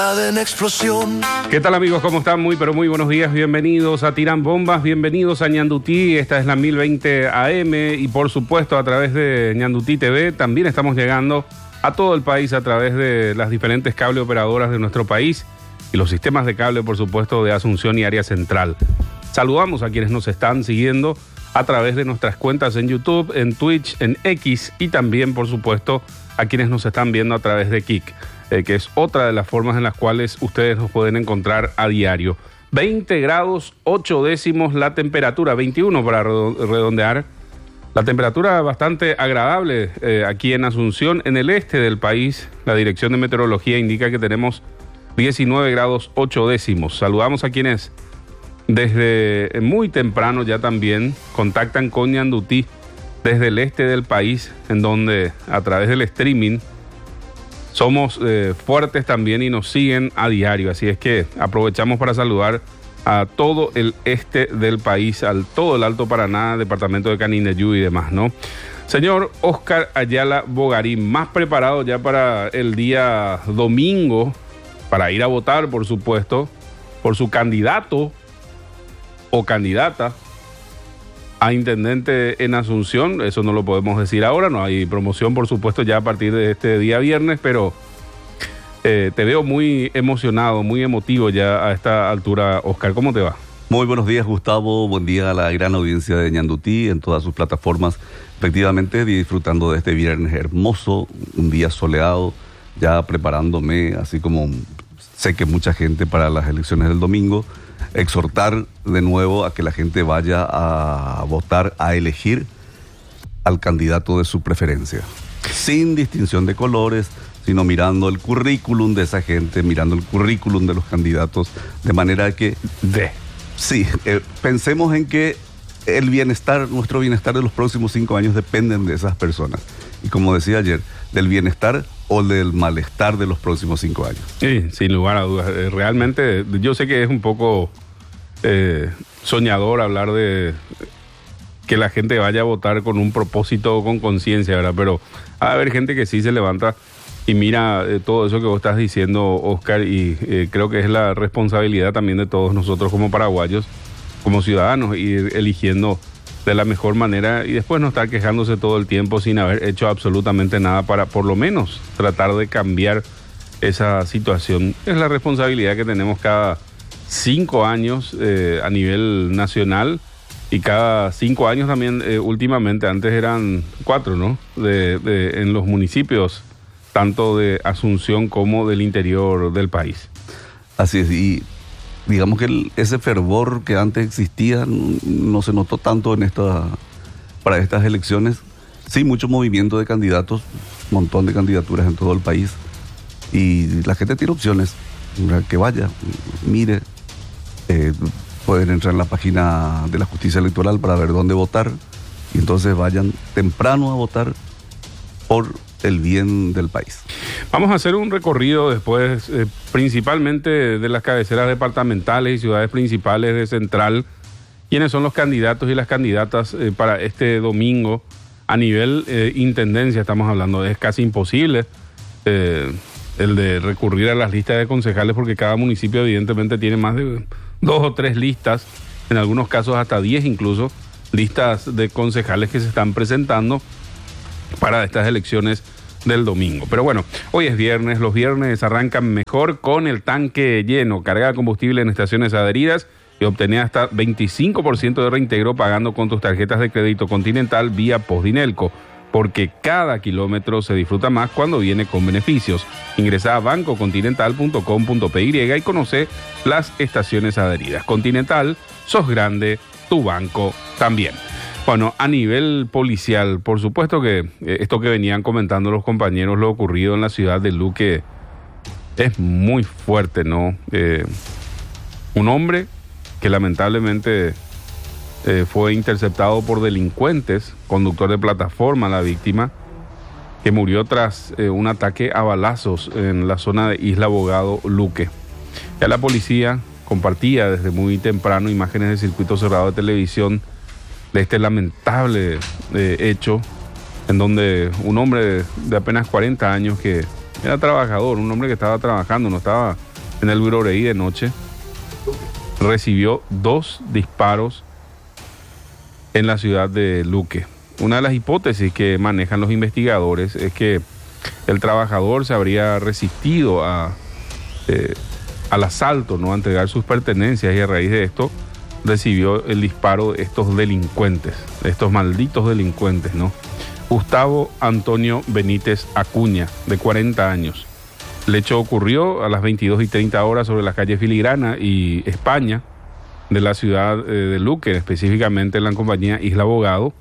En explosión. ¿Qué tal, amigos? ¿Cómo están? Muy buenos días. Bienvenidos a Tiran Bombas, bienvenidos a Ñandutí. Esta es la 1020 AM y por supuesto a través de Ñandutí TV también estamos llegando a todo el país a través de las diferentes cable operadoras de nuestro país y los sistemas de cable, por supuesto, de Asunción y Área Central. Saludamos a quienes nos están siguiendo a través de nuestras cuentas en YouTube, en Twitch, en X y también, por supuesto, a quienes nos están viendo a través de Kik. Que es otra de las formas en las cuales ustedes nos pueden encontrar a diario. 20 grados 8 décimos la temperatura, 21 para redondear. La temperatura bastante agradable aquí en Asunción, en el este del país. La Dirección de Meteorología indica que tenemos 19 grados 8 décimos. Saludamos a quienes desde muy temprano ya también contactan con Ñandutí desde el este del país, en donde a través del streaming somos fuertes también y nos siguen a diario, así es que aprovechamos para saludar a todo el este del país, todo el Alto Paraná, departamento de Canindeyú y demás, ¿no? Señor Oscar Ayala Bogarín, más preparado ya para el día domingo, para ir a votar, por supuesto, por su candidato o candidata a intendente en Asunción. Eso no lo podemos decir ahora, no hay promoción, por supuesto, ya a partir de este día viernes, pero te veo muy emocionado, muy emotivo ya a esta altura. Oscar, ¿cómo te va? Muy buenos días, Gustavo, buen día a la gran audiencia de Ñandutí en todas sus plataformas. Efectivamente, disfrutando de este viernes hermoso, un día soleado, ya preparándome, así como sé que mucha gente para las elecciones del domingo. Exhortar de nuevo a que la gente vaya a votar, a elegir al candidato de su preferencia, sin distinción de colores, sino mirando el currículum de esa gente, mirando el currículum de los candidatos, de manera que pensemos en que el bienestar, nuestro bienestar de los próximos 5 años dependen de esas personas. Y como decía ayer, del bienestar o del malestar de los próximos 5 años. Sí, sin lugar a dudas. Realmente, yo sé que es un poco soñador hablar de que la gente vaya a votar con un propósito o con conciencia, ¿verdad? Pero va a haber gente que sí se levanta y mira todo eso que vos estás diciendo, Oscar, y creo que es la responsabilidad también de todos nosotros como paraguayos, como ciudadanos, ir eligiendo de la mejor manera y después no estar quejándose todo el tiempo sin haber hecho absolutamente nada para por lo menos tratar de cambiar esa situación. Es la responsabilidad que tenemos cada 5 años a nivel nacional y cada 5 años también últimamente, antes eran 4, ¿no? En los municipios, tanto de Asunción como del interior del país. Así es, y digamos que ese fervor que antes existía no se notó tanto para estas elecciones. Sí, mucho movimiento de candidatos, un montón de candidaturas en todo el país. Y la gente tiene opciones, que vaya, mire. Pueden entrar en la página de la Justicia Electoral para ver dónde votar. Y entonces vayan temprano a votar por el bien del país. Vamos a hacer un recorrido después, principalmente de las cabeceras departamentales y ciudades principales de Central. ¿Quiénes son los candidatos y las candidatas para este domingo? A nivel intendencia estamos hablando, es casi imposible el de recurrir a las listas de concejales porque cada municipio evidentemente tiene más de 2 o 3 listas, en algunos casos hasta 10 incluso, listas de concejales que se están presentando para estas elecciones del domingo. Pero bueno, hoy es viernes, los viernes arrancan mejor con el tanque lleno, carga combustible en estaciones adheridas y obtener hasta 25% de reintegro pagando con tus tarjetas de crédito Continental vía Postdinelco, porque cada kilómetro se disfruta más cuando viene con beneficios. Ingresa a bancocontinental.com.py y conoce las estaciones adheridas. Continental, sos grande, tu banco también. Bueno, a nivel policial, por supuesto que esto que venían comentando los compañeros, lo ocurrido en la ciudad de Luque, es muy fuerte, ¿no? Un hombre que lamentablemente fue interceptado por delincuentes, conductor de plataforma, la víctima, que murió tras un ataque a balazos en la zona de Isla Abogado, Luque. Ya la policía compartía desde muy temprano imágenes del circuito cerrado de televisión de este lamentable hecho, en donde un hombre de apenas 40 años que era trabajador, un hombre que estaba trabajando, no estaba en el Viroreí de noche, recibió 2 disparos en la ciudad de Luque. Una de las hipótesis que manejan los investigadores es que el trabajador se habría resistido al asalto, ¿no?, a entregar sus pertenencias, y a raíz de esto recibió el disparo de estos delincuentes, de estos malditos delincuentes, ¿no? Gustavo Antonio Benítez Acuña, de 40 años. El hecho ocurrió a las 22:30 horas sobre la calle Filigrana y España de la ciudad de Luque, específicamente en la compañía Isla Abogado.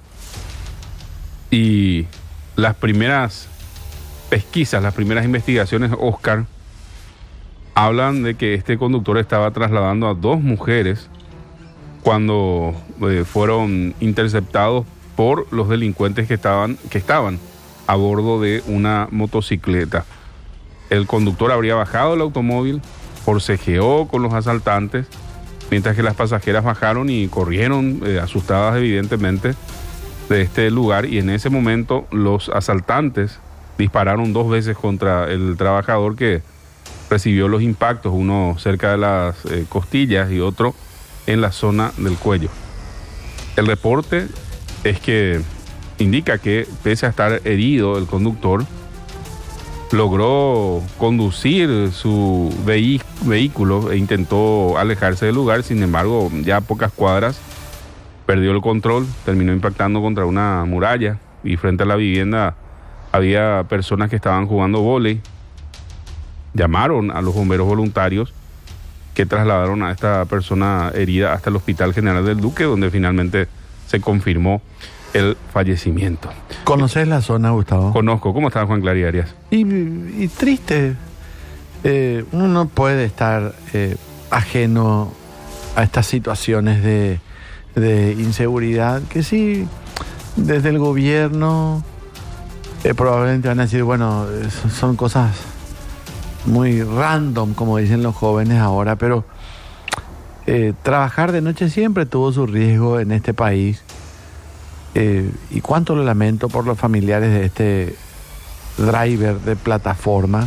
Y las primeras pesquisas, las primeras investigaciones, Oscar, hablan de que este conductor estaba trasladando a 2 mujeres cuando fueron interceptados por los delincuentes que estaban a bordo de una motocicleta. El conductor habría bajado el automóvil, forcejeó con los asaltantes, mientras que las pasajeras bajaron y corrieron, asustadas evidentemente, de este lugar, y en ese momento los asaltantes dispararon 2 veces contra el trabajador, que recibió los impactos, uno cerca de las costillas y otro en la zona del cuello. El reporte es que indica que, pese a estar herido, el conductor logró conducir su vehículo e intentó alejarse del lugar. Sin embargo, ya a pocas cuadras perdió el control, terminó impactando contra una muralla, y frente a la vivienda había personas que estaban jugando vóley. Llamaron a los bomberos voluntarios, que trasladaron a esta persona herida hasta el Hospital General del Duque, donde finalmente se confirmó el fallecimiento. ¿Conoces la zona, Gustavo? Conozco. ¿Cómo está Juan Clary Arias? Y triste. Uno no puede estar ajeno a estas situaciones de inseguridad, que sí, desde el gobierno probablemente van a decir, bueno, son cosas muy random, como dicen los jóvenes ahora, pero trabajar de noche siempre tuvo su riesgo en este país, y cuánto lo lamento por los familiares de este driver de plataforma.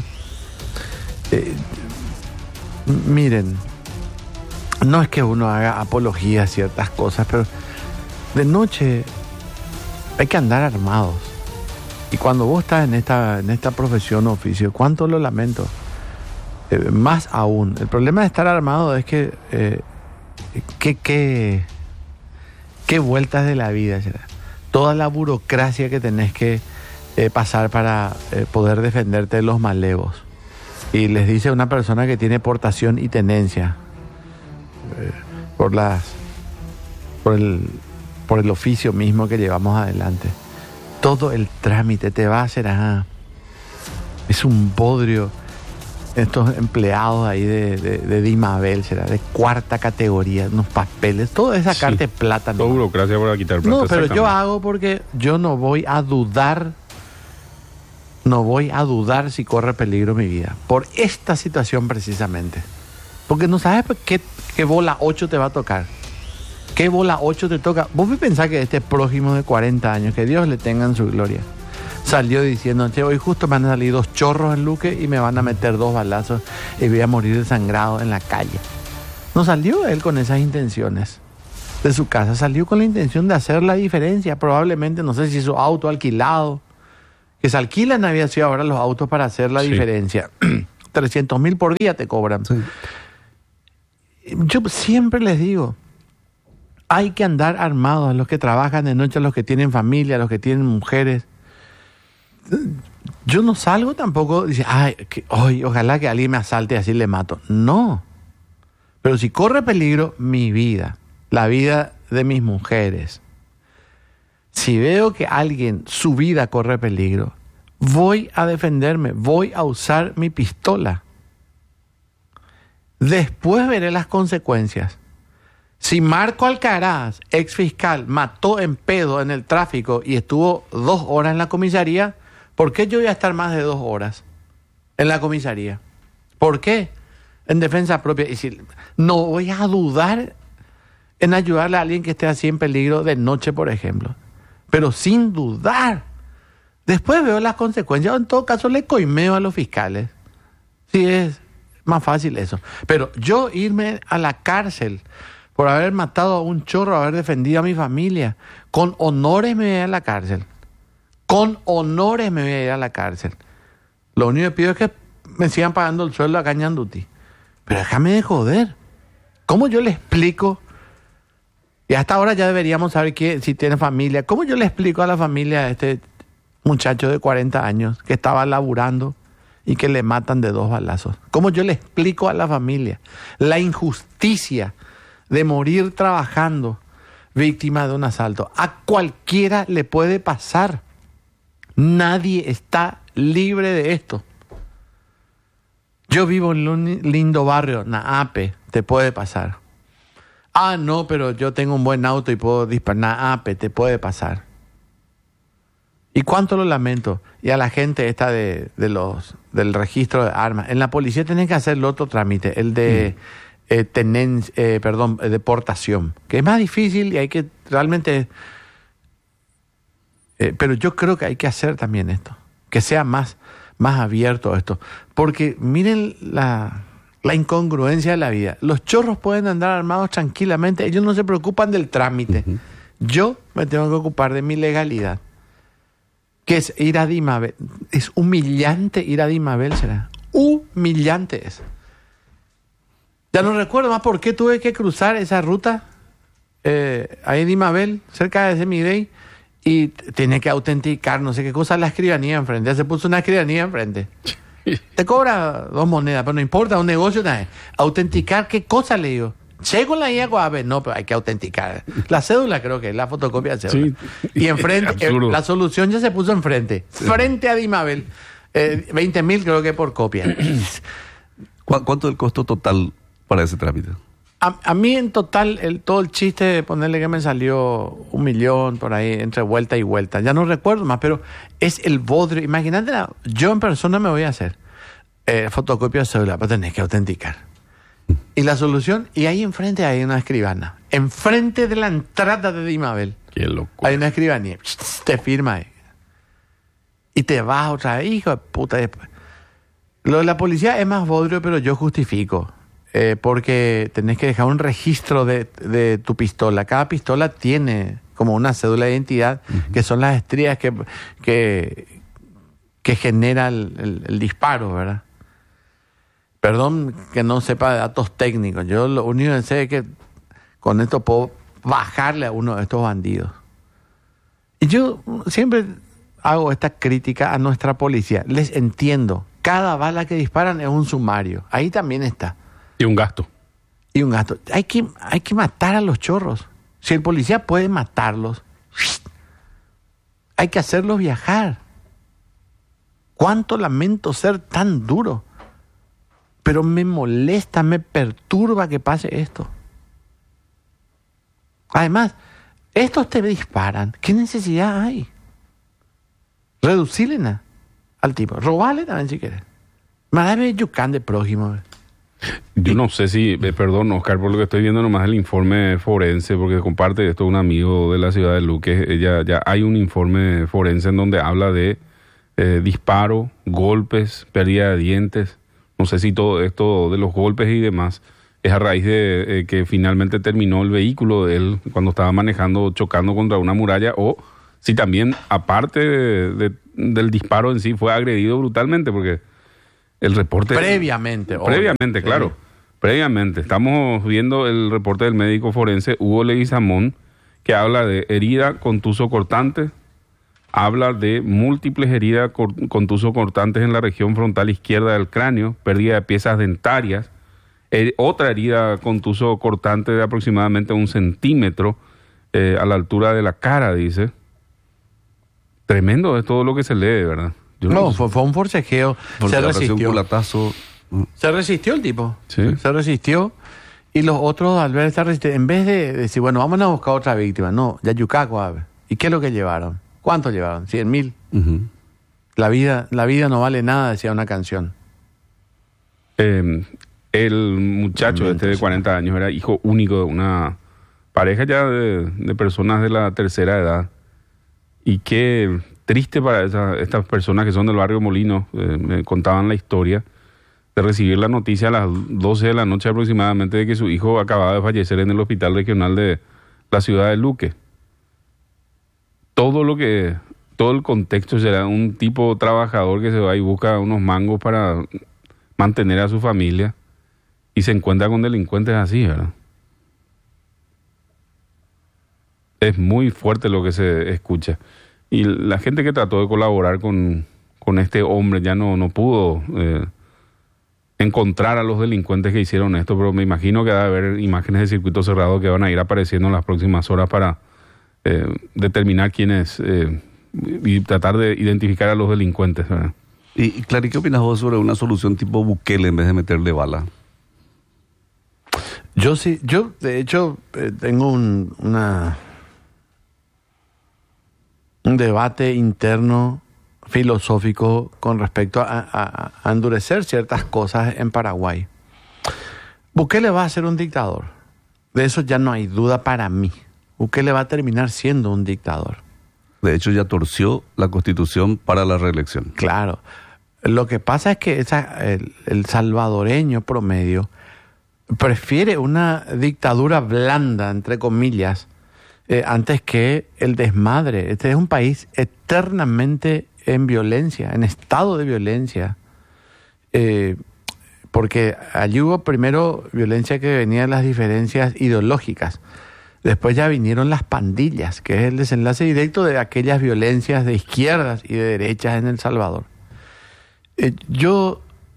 Miren, no es que uno haga apología a ciertas cosas, pero de noche hay que andar armados. Y cuando vos estás en esta profesión o oficio, cuánto lo lamento. Más aún, el problema de estar armado es que qué vueltas de la vida, ¿será? Toda la burocracia que tenés que pasar para poder defenderte de los malevos. Y les dice una persona que tiene portación y tenencia por el oficio mismo que llevamos adelante. Todo el trámite te va a hacer es un bodrio. Estos empleados ahí de Dimabel, será de 4ª categoría, unos papeles, todo es sacarte plata. Todo burocracia para quitar plata. No, pero yo hago porque yo no voy a dudar si corre peligro mi vida. Por esta situación precisamente. Porque no sabes qué bola 8 te va a tocar. ¿Qué bola 8 te toca? Vos me pensás que este prójimo de 40 años, que Dios le tenga en su gloria, salió diciendo, che, hoy justo me van a salir 2 chorros en Luque y me van a meter 2 balazos y voy a morir desangrado en la calle. No salió él con esas intenciones de su casa, salió con la intención de hacer la diferencia. Probablemente, no sé si su auto alquilado, que se alquilan había sido ahora los autos para hacer la diferencia. 300.000 por día te cobran. Sí. Yo siempre les digo, hay que andar armados, a los que trabajan de noche, a los que tienen familia, a los que tienen mujeres. Yo no salgo tampoco, dice, ojalá que alguien me asalte y así le mato. No. Pero si corre peligro mi vida, la vida de mis mujeres, si veo que su vida corre peligro, voy a defenderme, voy a usar mi pistola. Después veré las consecuencias. Si Marco Alcaraz, ex fiscal, mató en pedo en el tráfico y estuvo 2 horas en la comisaría, ¿por qué yo voy a estar más de 2 horas en la comisaría? ¿Por qué? En defensa propia. Y si no voy a dudar en ayudarle a alguien que esté así en peligro de noche, por ejemplo. Pero sin dudar. Después veo las consecuencias. En todo caso, le coimeo a los fiscales. Si es Más fácil eso. Pero yo irme a la cárcel por haber matado a un chorro, haber defendido a mi familia, con honores me voy a ir a la cárcel. Con honores me voy a ir a la cárcel. Lo único que pido es que me sigan pagando el sueldo acá en Ñandutí. Pero déjame de joder. ¿Cómo yo le explico? Y hasta ahora ya deberíamos saber si tiene familia. ¿Cómo yo le explico a la familia de este muchacho de 40 años que estaba laburando y que le matan de 2 balazos? ¿Cómo yo le explico a la familia la injusticia de morir trabajando víctima de un asalto? A cualquiera le puede pasar. Nadie está libre de esto. Yo vivo en un lindo barrio, Naape, te puede pasar. Ah, no, pero yo tengo un buen auto y puedo disparar. Naape, te puede pasar. ¿Y cuánto lo lamento? Y a la gente esta del registro de armas. En la policía tienen que hacer el otro trámite, el de deportación, que es más difícil y hay que realmente... pero yo creo que hay que hacer también esto, que sea más abierto esto. Porque miren la incongruencia de la vida. Los chorros pueden andar armados tranquilamente, ellos no se preocupan del trámite. Uh-huh. Yo me tengo que ocupar de mi legalidad, que es ir a Dimabel. Es humillante ir a Dimabel, será. Humillante es. Ya no recuerdo más por qué tuve que cruzar esa ruta ahí en Dimabel, cerca de Semidey, y tenía que autenticar no sé qué cosa la escribanía enfrente. Ya se puso una escribanía enfrente. Te cobra 2 monedas, pero no importa, un negocio nada. Autenticar, ¿qué cosa le digo? Llego la IA, a ver, no, pero hay que autenticar. La cédula creo que es la fotocopia de cédula. Sí. Y enfrente, la solución ya se puso enfrente. Sí. Frente a Dimabel. 20.000 creo que por copia. ¿Cuánto es el costo total para ese trámite? A mí en total, todo el chiste de ponerle que me salió 1 millón por ahí, entre vuelta y vuelta. Ya no recuerdo más, pero es el bodrio. Imagínate, yo en persona me voy a hacer fotocopia de cédula, pero tenés que autenticar. Y la solución, y ahí enfrente hay una escribana. Enfrente de la entrada de Dimabel. Qué loco. Hay una escribanía. Te firma ahí. Y te vas otra vez, hijo de puta. Lo de la policía es más bodrio, pero yo justifico. Porque tenés que dejar un registro de tu pistola. Cada pistola tiene como una cédula de identidad, uh-huh, que son las estrías que genera el disparo, ¿verdad? Perdón que no sepa de datos técnicos. Yo lo único que sé es que con esto puedo bajarle a uno de estos bandidos. Y yo siempre hago esta crítica a nuestra policía. Les entiendo. Cada bala que disparan es un sumario. Ahí también está. Y un gasto. Hay que matar a los chorros. Si el policía puede matarlos, hay que hacerlos viajar. Cuánto lamento ser tan duro. Pero me molesta, me perturba que pase esto. Además, estos te disparan. ¿Qué necesidad hay? Reducirle al tipo. Robarle también si quieres. Mandame yucán de prójimo. Yo no sé si, perdón Oscar, por lo que estoy viendo nomás el informe forense, porque comparte esto un amigo de la ciudad de Luque, ya hay un informe forense en donde habla de disparo, golpes, pérdida de dientes. No sé si todo esto de los golpes y demás es a raíz de que finalmente terminó el vehículo de él cuando estaba manejando, chocando contra una muralla, o si también, aparte del disparo en sí, fue agredido brutalmente, porque el reporte... Previamente, claro. Sí. Previamente. Estamos viendo el reporte del médico forense Hugo Leguizamón, que habla de herida contuso cortante, habla de múltiples heridas contuso cortantes en la región frontal izquierda del cráneo, pérdida de piezas dentarias, otra herida contuso cortante de aproximadamente 1 centímetro a la altura de la cara, dice. Tremendo es todo lo que se lee, ¿verdad? Fue un forcejeo. Se resistió. Un culatazo. Se resistió el tipo. Sí. Se resistió. Y los otros, al ver esta resistencia, en vez de decir, bueno, vamos a buscar otra víctima, no, ya Yucaco. ¿Y qué es lo que llevaron? ¿Cuánto llevaron? 100.000. Uh-huh. La vida no vale nada, decía una canción. El muchacho de 40 años era hijo único de una pareja ya de personas de la tercera edad. Y qué triste para estas personas que son del barrio Molino. Me contaban la historia de recibir la noticia a las 12 de la noche aproximadamente de que su hijo acababa de fallecer en el hospital regional de la ciudad de Luque. Todo el contexto será un tipo trabajador que se va y busca unos mangos para mantener a su familia y se encuentra con delincuentes así, ¿verdad? Es muy fuerte lo que se escucha. Y la gente que trató de colaborar con este hombre ya no pudo encontrar a los delincuentes que hicieron esto, pero me imagino que va a haber imágenes de circuito cerrado que van a ir apareciendo en las próximas horas para determinar quiénes y tratar de identificar a los delincuentes, ¿verdad? Y Clary, ¿qué opinas vos sobre una solución tipo Bukele en vez de meterle bala? Yo de hecho tengo un debate interno filosófico con respecto a endurecer ciertas cosas en Paraguay. Bukele va a ser un dictador. De eso ya no hay duda para mí. Bukele va a terminar siendo un dictador. De hecho, ya torció la Constitución para la reelección. Claro. Lo que pasa es que el salvadoreño promedio prefiere una dictadura blanda, entre comillas, antes que el desmadre. Este es un país eternamente en violencia, en estado de violencia. Porque allí hubo primero violencia que venía de las diferencias ideológicas. Después ya vinieron las pandillas, que es el desenlace directo de aquellas violencias de izquierdas y de derechas en El Salvador. Yo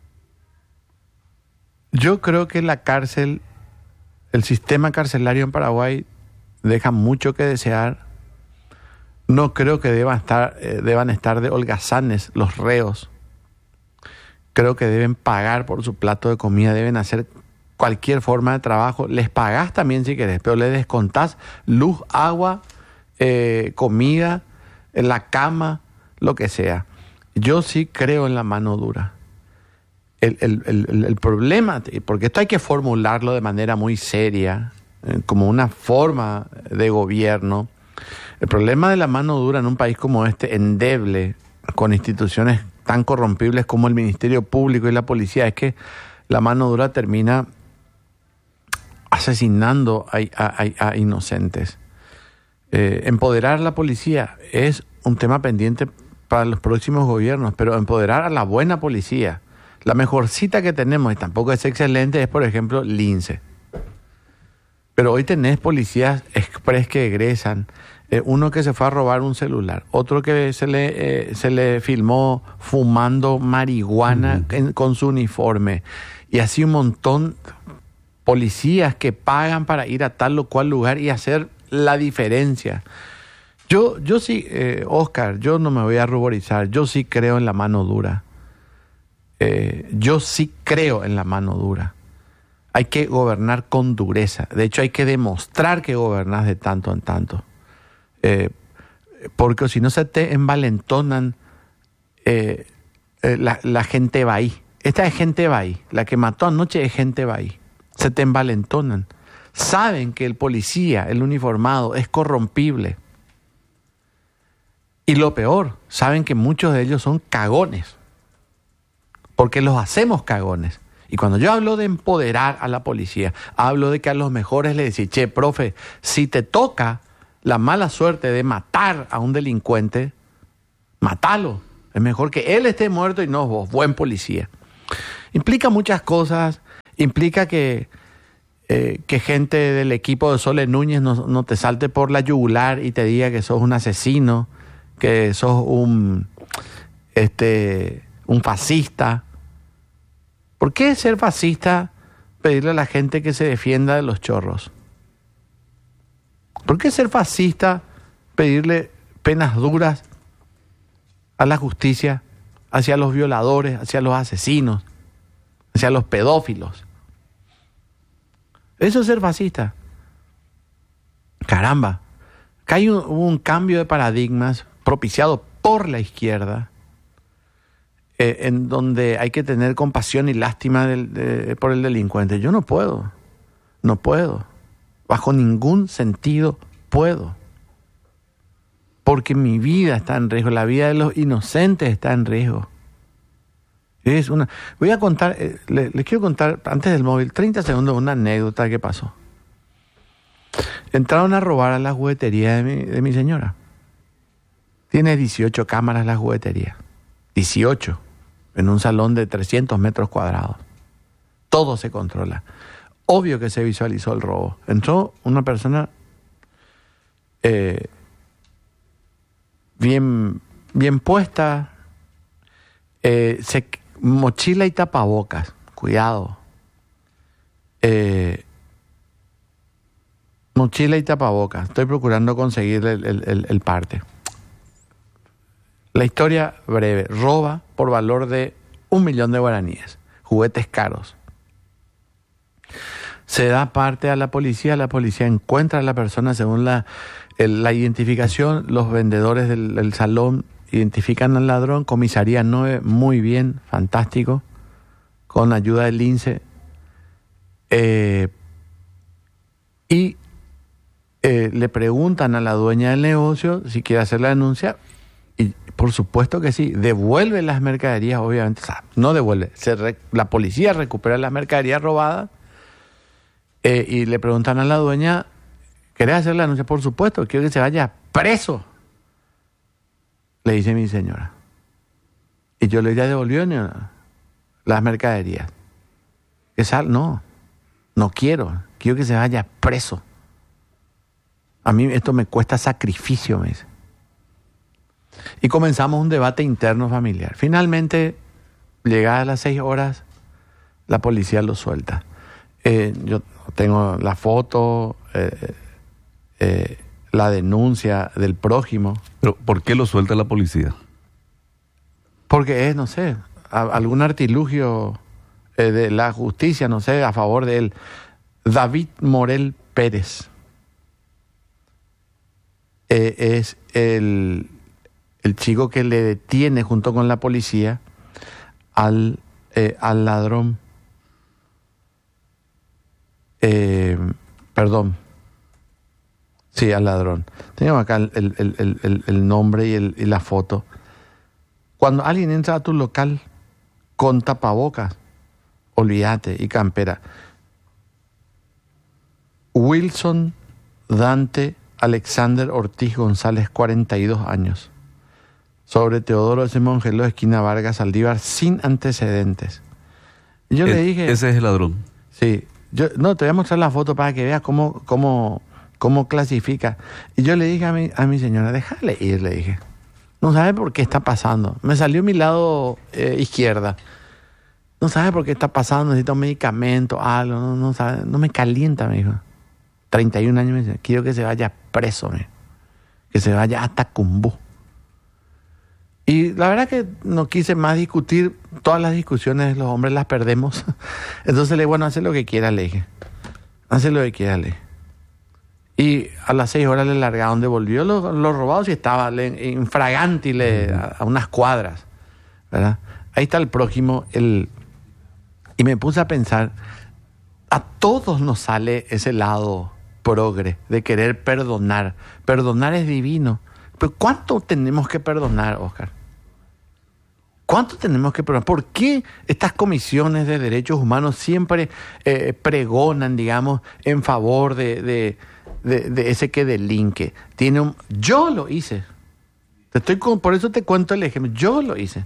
creo que la cárcel, el sistema carcelario en Paraguay deja mucho que desear. No creo que deban estar de holgazanes los reos. Creo que deben pagar por su plato de comida, deben hacer cualquier forma de trabajo. Les pagás también si querés, pero les descontás luz, agua, comida, la cama, lo que sea. Yo sí creo en la mano dura. El problema, porque esto hay que formularlo de manera muy seria, como una forma de gobierno. El problema de la mano dura en un país como este, endeble, con instituciones tan corrompibles como el Ministerio Público y la policía, es que la mano dura termina asesinando a inocentes. Empoderar a la policía es un tema pendiente para los próximos gobiernos, pero empoderar a la buena policía, la mejorcita que tenemos, y tampoco es excelente, es por ejemplo Lince. Pero hoy tenés policías express que egresan, uno que se fue a robar un celular, otro que se le filmó fumando marihuana con su uniforme, y así un montón policías que pagan para ir a tal o cual lugar y hacer la diferencia. Yo sí, Oscar, yo no me voy a ruborizar, yo sí creo en la mano dura. Yo sí creo en la mano dura. Hay que gobernar con dureza. De hecho, hay que demostrar que gobernás de tanto en tanto. Porque si no se te envalentonan, la gente va ahí. Esta es gente va ahí. La que mató anoche es gente va ahí. Se te envalentonan. Saben que el policía, el uniformado, es corrompible. Y lo peor, saben que muchos de ellos son cagones. Porque los hacemos cagones. Y cuando yo hablo de empoderar a la policía, hablo de que a los mejores le decís, che, profe, si te toca la mala suerte de matar a un delincuente, matalo. Es mejor que él esté muerto y no vos, buen policía. Implica muchas cosas. Implica que gente del equipo de Sole Núñez no te salte por la yugular y te diga que sos un asesino, que sos un fascista. ¿Por qué ser fascista pedirle a la gente que se defienda de los chorros? ¿Por qué ser fascista pedirle penas duras a la justicia hacia los violadores, hacia los asesinos, hacia los pedófilos? Eso es ser fascista. Caramba. Acá hay un cambio de paradigmas propiciado por la izquierda, en donde hay que tener compasión y lástima por el delincuente. Yo no puedo. Bajo ningún sentido puedo. Porque mi vida está en riesgo, la vida de los inocentes está en riesgo. Voy a contar, les quiero contar antes del móvil, 30 segundos, una anécdota que pasó. Entraron a robar a la juguetería de mi señora. Tiene 18 cámaras la juguetería. 18. En un salón de 300 metros cuadrados. Todo se controla. Obvio que se visualizó el robo. Entró una persona bien puesta, mochila y tapabocas. Cuidado. Mochila y tapabocas. Estoy procurando conseguir el parte. La historia breve. Roba por valor de 1 millón de guaraníes. Juguetes caros. Se da parte a la policía encuentra a la persona según la identificación. Los vendedores del salón identifican al ladrón. Comisaría 9, muy bien, fantástico, con ayuda del INSE. Le preguntan a la dueña del negocio si quiere hacer la denuncia. Y por supuesto que sí, devuelve las mercaderías, obviamente. O sea, no devuelve, la policía recupera las mercaderías robadas. Y le preguntan a la dueña, ¿querés hacer la denuncia? Por supuesto, quiero que se vaya preso, le dice mi señora. Y yo le ya devolvió las mercaderías. No quiero que se vaya preso. A mí esto me cuesta sacrificio, me dice. Y comenzamos un debate interno familiar. Finalmente, llegadas las 6 horas, la policía lo suelta. Yo tengo la foto, la denuncia del prójimo. ¿Pero por qué lo suelta la policía? Porque es, no sé, algún artilugio de la justicia, no sé, a favor de él. David Morel Pérez es el chico que le detiene junto con la policía al ladrón. Sí, al ladrón. Tenemos acá el nombre y la foto. Cuando alguien entra a tu local con tapabocas, olvídate, y campera. Wilson Dante Alexander Ortiz González, 42 años. Sobre Teodoro S. Mongeló, esquina Vargas Saldívar, sin antecedentes. Yo le dije... Ese es el ladrón. Sí. Te voy a mostrar la foto para que veas cómo clasifica. Y yo le dije a mi señora, déjale ir, le dije. No sabe por qué está pasando. Me salió mi lado izquierda. No sabe por qué está pasando, necesita un medicamento, algo, no sabe, no me calienta, me dijo. 31 años, me dice, quiero que se vaya preso, que se vaya a Tacumbú. Y la verdad que no quise más discutir. Todas las discusiones los hombres las perdemos. Entonces le dije, bueno, hace lo que quiera, le dije. Hace lo que quiera, le dije. Y a las 6 horas le largaron, devolvió los robados y estaba infraganti a unas cuadras, ¿verdad? Ahí está el prójimo. Y me puse a pensar, a todos nos sale ese lado progre de querer perdonar. Perdonar es divino. Pero ¿cuánto tenemos que perdonar, Oscar? ¿Cuánto tenemos que perdonar? ¿Por qué estas comisiones de derechos humanos siempre pregonan, digamos, en favor de ese que delinque? Yo lo hice. Por eso te cuento el ejemplo. Yo lo hice.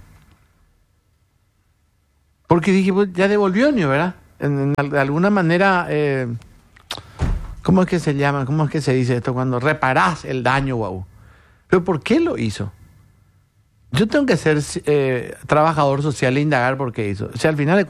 Porque dije, pues, ya devolvió, ¿verdad? De alguna manera, ¿cómo es que se llama? ¿Cómo es que se dice esto? Cuando reparás el daño, guau. ¿Pero por qué lo hizo? Yo tengo que ser trabajador social e indagar por qué hizo. O sea, al final de